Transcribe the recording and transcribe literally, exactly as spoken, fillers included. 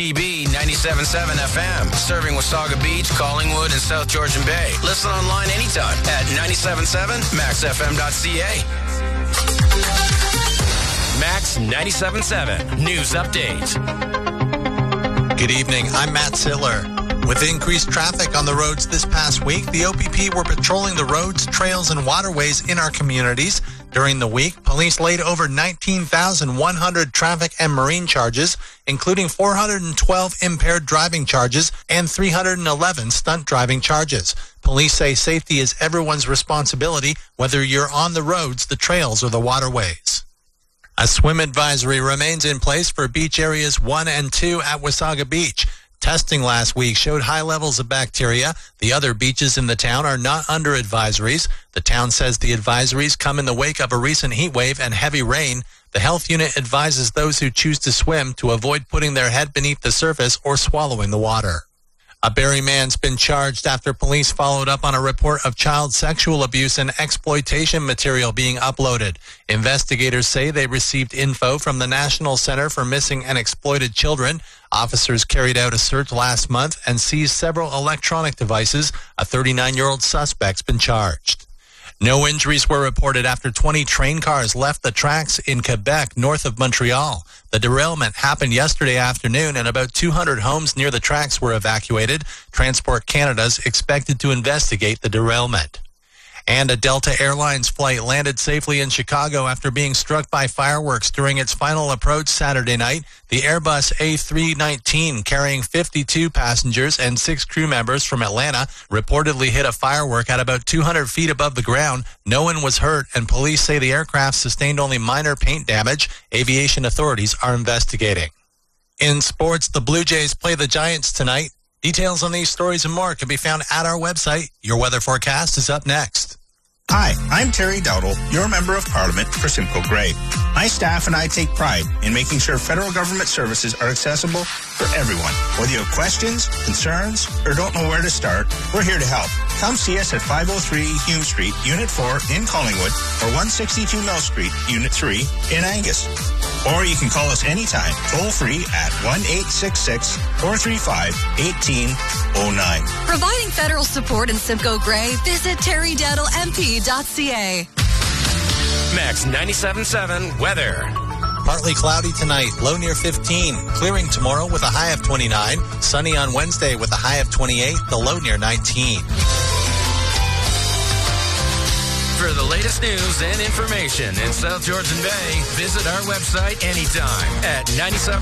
E B ninety-seven point seven F M, serving Wasaga Beach, Collingwood, and South Georgian Bay. Listen online anytime at ninety-seven point seven max f m dot c a. Max ninety-seven point seven News Update. Good evening, I'm Matt Siller. With increased traffic on the roads this past week, the O P P were patrolling the roads, trails, and waterways in our communities. During the week, police laid over nineteen thousand one hundred traffic and marine charges, including four hundred twelve impaired driving charges and three hundred eleven stunt driving charges. Police say safety is everyone's responsibility, whether you're on the roads, the trails, or the waterways. A swim advisory remains in place for beach areas one and two at Wasaga Beach. Testing last week showed high levels of bacteria. The other beaches in the town are not under advisories. The town says the advisories come in the wake of a recent heat wave and heavy rain. The health unit advises those who choose to swim to avoid putting their head beneath the surface or swallowing the water. A Barrie man's been charged after police followed up on a report of child sexual abuse and exploitation material being uploaded. Investigators say they received info from the National Center for Missing and Exploited Children. Officers carried out a search last month and seized several electronic devices. A thirty-nine-year-old suspect's been charged. No injuries were reported after twenty train cars left the tracks in Quebec, north of Montreal. The derailment happened yesterday afternoon, and about two hundred homes near the tracks were evacuated. Transport Canada's expected to investigate the derailment. And a Delta Airlines flight landed safely in Chicago after being struck by fireworks during its final approach Saturday night. The Airbus A three nineteen, carrying fifty-two passengers and six crew members from Atlanta, reportedly hit a firework at about two hundred feet above the ground. No one was hurt, and police say the aircraft sustained only minor paint damage. Aviation authorities are investigating. In sports, the Blue Jays play the Giants tonight. Details on these stories and more can be found at our website. Your weather forecast is up next. Hi, I'm Terry Dowdle, your Member of Parliament for Simcoe Grey. My staff and I take pride in making sure federal government services are accessible for everyone. Whether you have questions, concerns, or don't know where to start, we're here to help. Come see us at five oh three Hume Street, Unit four in Collingwood, or one sixty-two Mill Street, Unit three in Angus. Or you can call us anytime, toll-free at one eight six six, four three five, one eight oh nine. Providing federal support in Simcoe Grey, visit terry dowdle m p dot c a. Max ninety-seven point seven weather. Partly cloudy tonight, low near fifteen. Clearing tomorrow with a high of twenty-nine. Sunny on Wednesday with a high of twenty-eight, the low near nineteen. For the latest news and information in South Georgian Bay, visit our website anytime at ninety-seven